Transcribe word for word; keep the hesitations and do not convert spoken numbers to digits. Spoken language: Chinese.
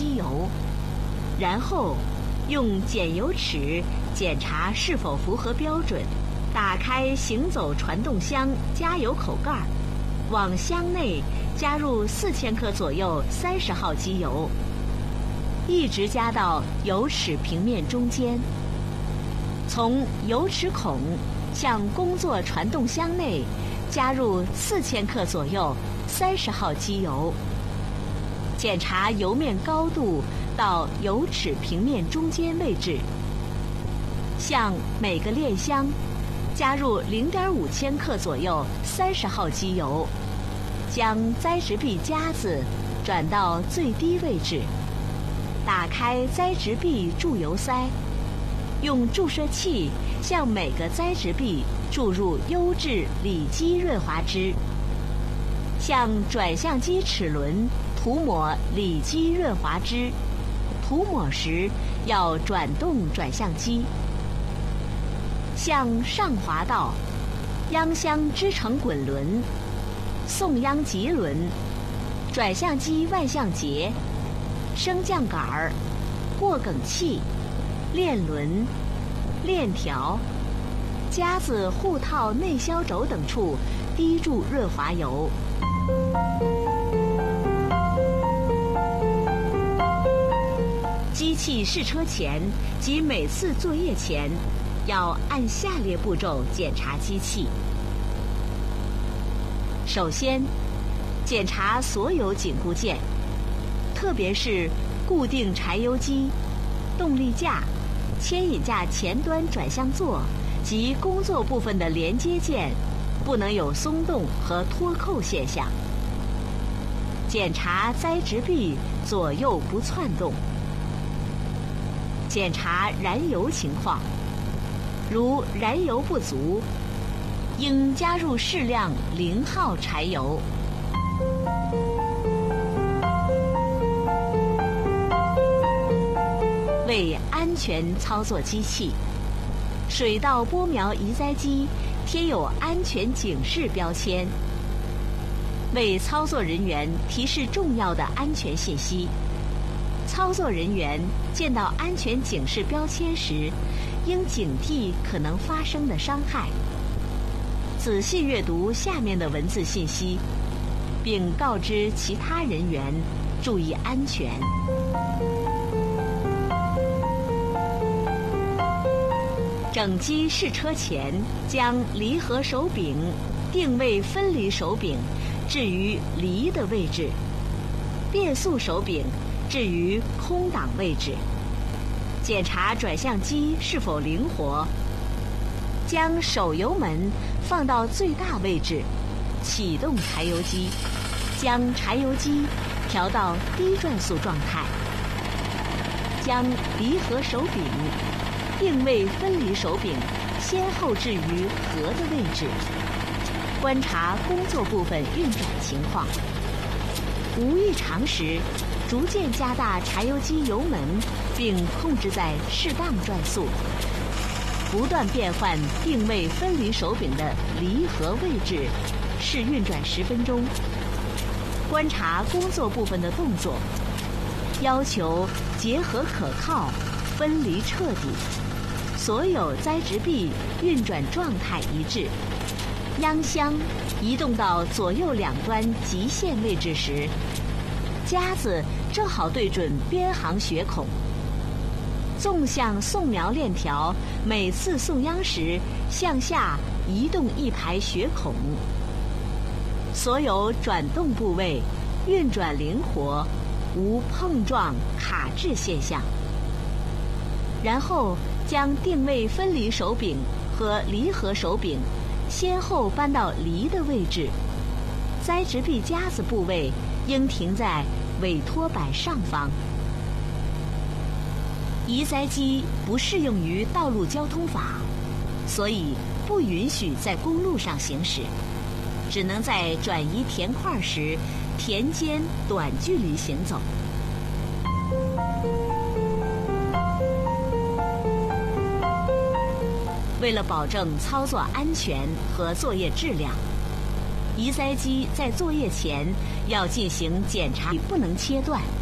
机油，然后用检油尺检查是否符合标准。打开行走传动箱加油口盖，往箱内加入四千克左右三十号机油，一直加到油尺平面中间。从油尺孔向工作传动箱内加入四千克左右三十号机油，检查油面高度到油尺平面中间位置。向每个链箱加入 零点五千克左右三十号机油，将栽植壁夹子转到最低位置，打开栽植壁注油塞，用注射器向每个栽植壁注入优质里基润滑脂，向转向机齿轮涂抹里基润滑脂，涂抹时要转动转向机。向上滑道、秧箱支撑滚轮、送秧棘轮、转向机万向节、升降杆儿、过梗器、链轮、链条、夹子护套内销轴等处滴注润滑油。机器试车前及每次作业前，要按下列步骤检查机器。首先，检查所有紧固件，特别是固定柴油机、动力架、牵引架前端转向座及工作部分的连接件，不能有松动和脱扣现象。检查栽植壁左右不窜动。检查燃油情况，如燃油不足，应加入适量零号柴油。为安全操作机器，水稻播苗移栽机贴有安全警示标签，为操作人员提示重要的安全信息。操作人员见到安全警示标签时，应警惕可能发生的伤害，仔细阅读下面的文字信息，并告知其他人员注意安全。整机试车前，将离合手柄、定位分离手柄置于离的位置，变速手柄置于空档位置，检查转向机是否灵活，将手油门放到最大位置，启动柴油机，将柴油机调到低转速状态，将离合手柄、定位分离手柄先后置于合的位置，观察工作部分运转情况。无异常时，逐渐加大柴油机油门，并控制在适当转速，不断变换定位分离手柄的离合位置，试运转十分钟，观察工作部分的动作，要求结合可靠，分离彻底，所有栽植壁运转状态一致。秧箱移动到左右两端极限位置时，夹子正好对准边行血孔。纵向送苗链条每次送秧时向下移动一排血孔，所有转动部位运转灵活，无碰撞卡滞现象。然后将定位分离手柄和离合手柄先后搬到离的位置，栽植壁夹子部位应停在委托板上方。移栽机不适用于道路交通法，所以不允许在公路上行驶，只能在转移田块时田间短距离行走。为了保证操作安全和作业质量，移栽机在作业前要进行检查，不能切断。